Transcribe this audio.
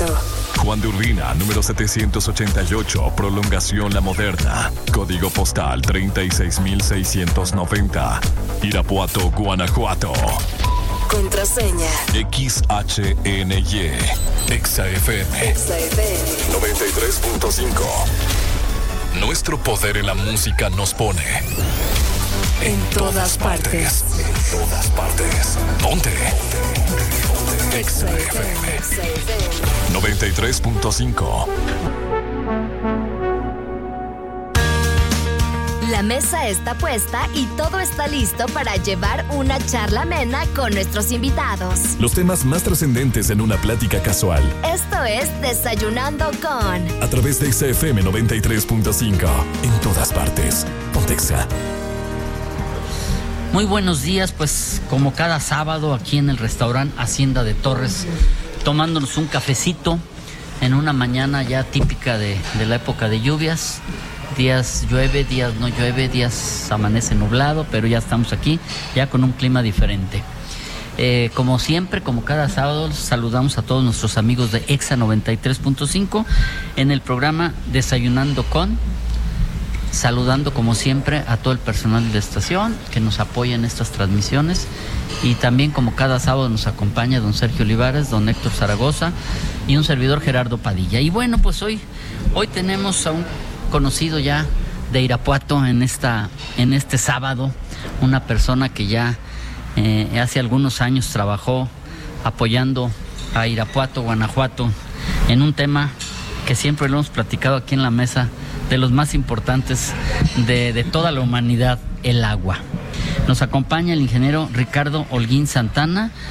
Irapuato. Juan de Urbina, número 788, prolongación La Moderna. Código postal 36690. Irapuato, Guanajuato. Contraseña XHNY. XFM 93.5. Nuestro poder en la música nos pone en todas partes. En todas partes. Ponte. XFM 93.5. La mesa está puesta y todo está listo para llevar una charla amena con nuestros invitados. Los temas más trascendentes en una plática casual. Esto es Desayunando con... A través de XFM 93.5. En todas partes. Pontexa. Muy buenos días, pues como cada sábado aquí en el restaurante Hacienda de Torres, tomándonos un cafecito en una mañana ya típica de la época de lluvias. Días llueve, días no llueve, días amanece nublado, pero ya estamos aquí, ya con un clima diferente. Como siempre, como cada sábado, saludamos a todos nuestros amigos de EXA 93.5 en el programa Desayunando con, saludando como siempre a todo el personal de la estación que nos apoya en estas transmisiones, y también como cada sábado nos acompaña don Sergio Olivares, don Héctor Zaragoza y un servidor Gerardo Padilla. Y bueno, pues hoy tenemos a un conocido ya de Irapuato en este sábado, una persona que ya hace algunos años trabajó apoyando a Irapuato, Guanajuato, en un tema que siempre lo hemos platicado aquí en la mesa, de los más importantes de toda la humanidad, el agua. Nos acompaña el ingeniero Ricardo Holguín Santana,